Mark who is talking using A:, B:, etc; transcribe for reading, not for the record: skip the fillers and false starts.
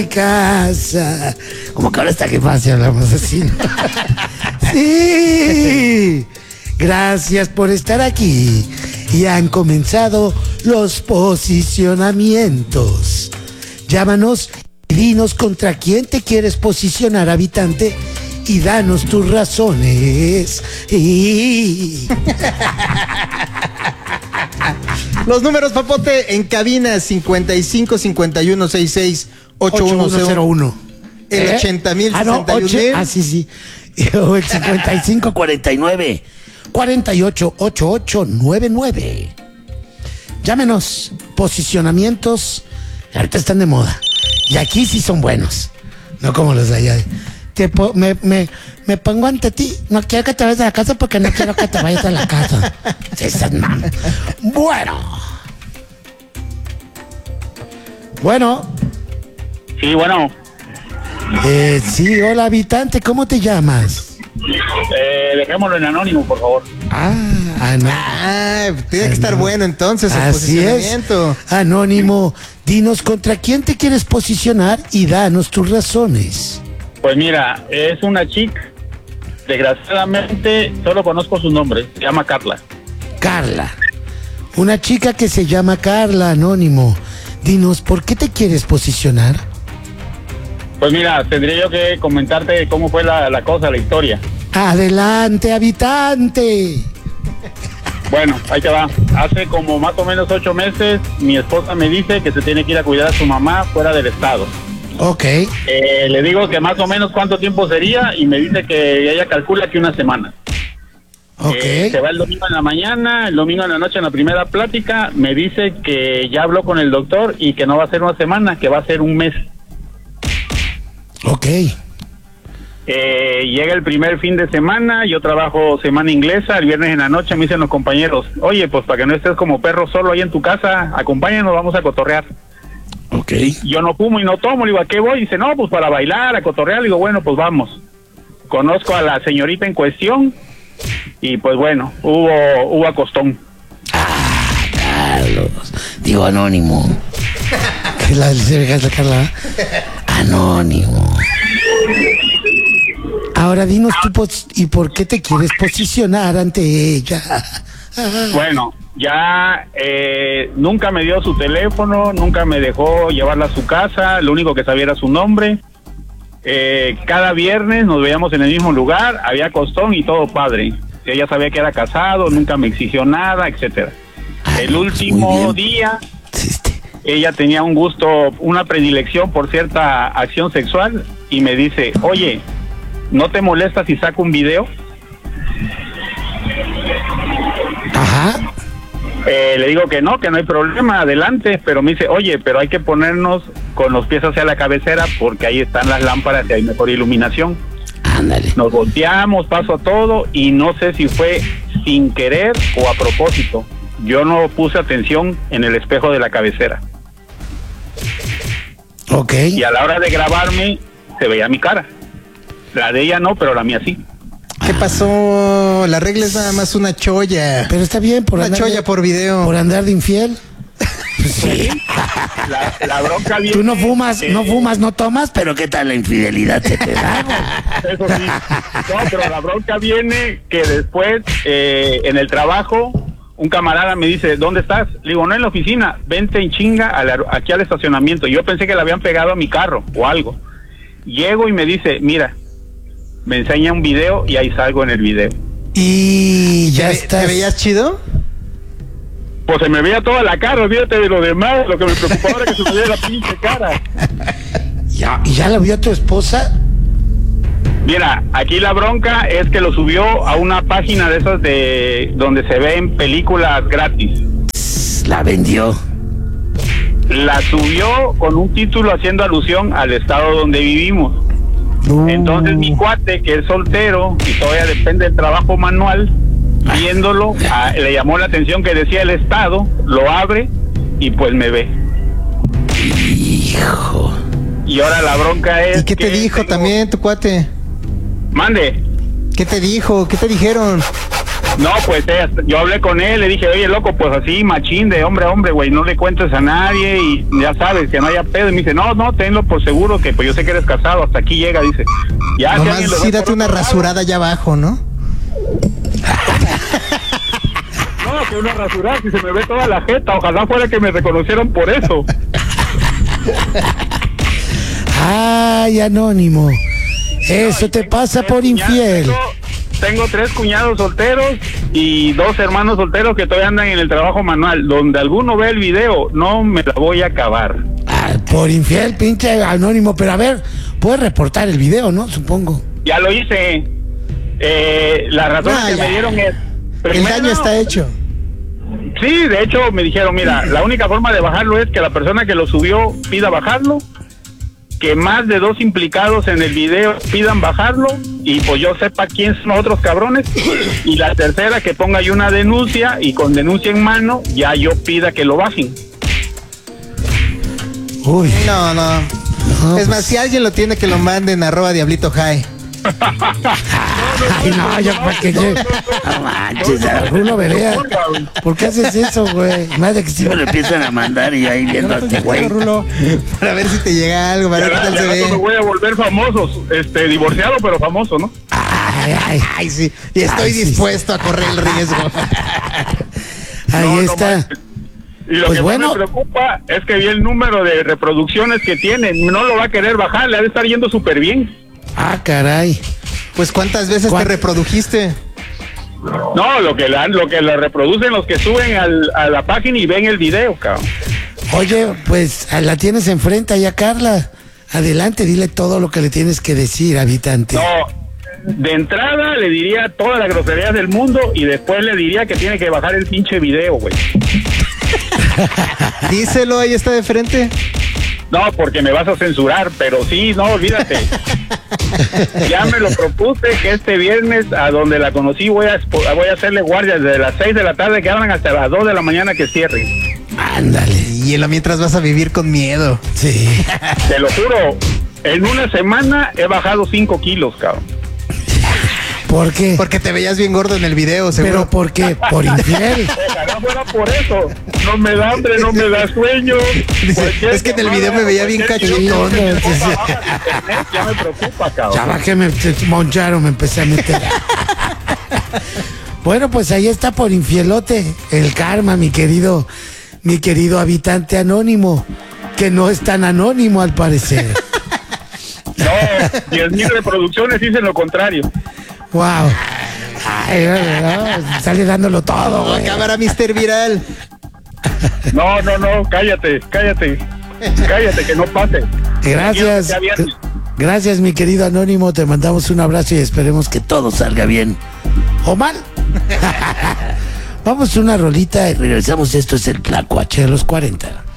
A: casa. Como que ahora está que fácil hablamos así. Sí. Gracias por estar aquí. Y han comenzado los posicionamientos. Llámanos y dinos contra quién te quieres posicionar, habitante, y danos tus razones.
B: Los números, papote, en cabina: 55 51 66 8101. El 80.000.
A: Sí. O el 55 49 48 88 99. Llámenos. Posicionamientos ahorita están de moda. Y aquí sí son buenos. No como los de allá. Me pongo ante ti. No quiero que te vayas a la casa porque no quiero que te vayas a la casa. Bueno.
C: Sí, bueno.
A: Sí, hola, habitante, ¿cómo te llamas?
C: Dejémoslo en anónimo, por favor.
B: Tiene que estar bueno entonces el
A: Así
B: posicionamiento.
A: Es. Anónimo, dinos contra quién te quieres posicionar y danos tus razones.
C: Pues mira, es una chica. Desgraciadamente, solo conozco su nombre. Se llama Carla.
A: Carla. Una chica que se llama Carla, anónimo. Dinos, ¿por qué te quieres posicionar?
C: Pues mira, tendría yo que comentarte cómo fue la cosa, la historia.
A: Adelante, habitante.
C: Bueno, ahí te va. Hace como más o menos 8 meses, mi esposa me dice que se tiene que ir a cuidar a su mamá fuera del estado.
A: Ok.
C: Le digo que más o menos cuánto tiempo sería y me dice que ella calcula que una semana.
A: Ok.
C: Se va el domingo en la mañana, el domingo en la noche en la primera plática, me dice que ya habló con el doctor y que no va a ser una semana, que va a ser un mes.
A: Ok.
C: Llega el primer fin de semana, yo trabajo semana inglesa, el viernes en la noche me dicen los compañeros, oye, pues para que no estés como perro solo ahí en tu casa, acompáñanos, vamos a cotorrear.
A: Ok.
C: Yo no fumo y no tomo, le digo, ¿a qué voy? Dice, no, pues para bailar, a cotorrear, le digo, bueno, pues vamos. Conozco a la señorita en cuestión y pues bueno, hubo acostón.
A: Carlos, digo anónimo. ¿Qué la Carla? Anónimo. Ahora dinos tú y por qué te quieres posicionar ante ella.
C: Bueno, ya nunca me dio su teléfono, nunca me dejó llevarla a su casa, lo único que sabía era su nombre. Cada viernes nos veíamos en el mismo lugar, había costón y todo padre. Ella sabía que era casado, nunca me exigió nada, etcétera. El último día, ella tenía un gusto, una predilección por cierta acción sexual y me dice, oye, ¿no te molesta si saco un video?
A: Ajá.
C: Le digo que no hay problema, adelante, pero me dice, oye, pero hay que ponernos con los pies hacia la cabecera porque ahí están las lámparas y hay mejor iluminación.
A: Ándale.
C: Nos volteamos, pasó todo y no sé si fue sin querer o a propósito. Yo no puse atención en el espejo de la cabecera.
A: Ok.
C: Y a la hora de grabarme se veía mi cara. La de ella no, pero la mía sí.
B: ¿Qué pasó? La regla es nada más una cholla.
A: Pero está bien por
B: una cholla por video.
A: Por andar de infiel. Pues sí.
C: La bronca viene.
A: Tú no fumas, no tomas, pero ¿qué tal la infidelidad se te da?
C: Eso sí. No, pero la bronca viene que después en el trabajo un camarada me dice, ¿dónde estás? Le digo, no en la oficina, vente en chinga aquí al estacionamiento. Yo pensé que le habían pegado a mi carro o algo. Llego y me dice, mira, me enseña un video y ahí salgo en el video.
A: Y ya estás.
B: ¿Te veías chido?
C: Pues se me veía toda la cara, olvídate de lo demás, lo que me preocupaba era que se me veía la pinche cara.
A: ¿Y ya la vio tu esposa?
C: Mira, aquí la bronca es que lo subió a una página de esas de donde se ven películas gratis.
A: La vendió.
C: La subió con un título haciendo alusión al estado donde vivimos. Entonces mi cuate, que es soltero y todavía depende del trabajo manual, viéndolo, le llamó la atención que decía el estado, lo abre y pues me ve.
A: Hijo.
C: Y ahora la bronca es...
B: ¿Y qué te dijo también tu cuate?
C: Mande.
B: ¿Qué te dijo? ¿Qué te dijeron?
C: No, pues yo hablé con él, le dije, oye, loco, pues así, machín, de hombre a hombre, güey, no le cuentes a nadie y ya sabes, que no haya pedo. Y me dice, no, tenlo por seguro, que pues yo sé que eres casado, hasta aquí llega, dice. Ya,
B: Nomás
C: si alguien lo
B: sí
C: ve
B: date
C: por
B: una
C: otro lado.
B: rasurada allá abajo, ¿no?
C: No, que una rasurada, si se me ve toda la jeta, ojalá fuera que me reconocieran por eso.
A: Ay, Anónimo. Eso te pasa por infiel.
C: Tengo 3 cuñados solteros y 2 hermanos solteros que todavía andan en el trabajo manual. Donde alguno ve el video, no me la voy a acabar.
A: Ah, por infiel, pinche Anónimo. Pero a ver, puedes reportar el video, ¿no? Supongo.
C: Ya lo hice. La razón que
B: ya.
C: me dieron es...
B: El daño
C: primero,
B: está hecho.
C: Sí, de hecho me dijeron, mira, la única forma de bajarlo es que la persona que lo subió pida bajarlo, que más de 2 implicados en el video pidan bajarlo y pues yo sepa quién son los otros cabrones, y la tercera que ponga yo una denuncia y con denuncia en mano ya yo pida que lo bajen.
A: Uy.
B: No.
A: No,
B: Es más,
A: pues,
B: si alguien lo tiene, que lo manden @Diablito High.
A: Ay, no, yo para que llegue. No manches, Rulo Berea. ¿Por qué haces eso, güey? Más de que si me lo empiezan a mandar y ahí viendo a este güey.
B: Para ver si te llega algo, para ver qué tal se
C: Ya me
B: ve.
C: voy a volver famoso, divorciado pero famoso, ¿no?
B: Ay, sí. Y estoy
A: Ay, sí.
B: dispuesto a correr el riesgo.
A: Ahí
C: No, no
A: está.
C: manches. Y lo
A: Pues
C: que
A: bueno.
C: más me preocupa es que vi el número de reproducciones que tiene, no lo va a querer bajar, le ha de estar yendo súper bien.
A: Ah, caray.
B: Pues ¿cuántas veces te
A: ¿Cuánto?
B: reprodujiste?
C: No, lo que le reproducen los que suben a la página y ven el video, cabrón.
A: Oye, pues la tienes enfrente allá, Carla. Adelante, dile todo lo que le tienes que decir, habitante.
C: No, de entrada le diría todas las groserías del mundo y después le diría que tiene que bajar el pinche video, güey.
B: Díselo, ahí está de frente.
C: No, porque me vas a censurar, pero sí, no, olvídate. Ya me lo propuse que este viernes a donde la conocí voy a hacerle guardia desde las 6 de la tarde que abran hasta las 2 de la mañana que cierren.
A: Ándale.
B: Y en lo mientras vas a vivir con miedo.
A: Sí.
C: Te lo juro, en una semana he bajado 5 kilos, cabrón.
A: ¿Por qué?
B: Porque te veías bien gordo en el video, seguro.
A: ¿Pero por qué? ¿Por infiel?
C: Ojalá fuera por eso. No me da hambre, no me da sueño.
B: Dice, es que en el video me veía bien cachetón.
C: Ya me preocupa, cabrón.
A: Ya bajé, me moncharon, me empecé a meter. Bueno, pues ahí está por infielote el karma, mi querido habitante anónimo, que no es tan anónimo al parecer.
C: No, 10,000 reproducciones dicen lo contrario.
A: Wow. Ay, no, sale dándolo todo, güey.
B: Cámara, Mr. Viral.
C: No, cállate, que no pase.
A: Gracias.
C: Ya viernes.
A: Gracias, mi querido anónimo. Te mandamos un abrazo y esperemos que todo salga bien. ¿O mal? Vamos a una rolita y regresamos. Esto es el Tlacuache de los 40.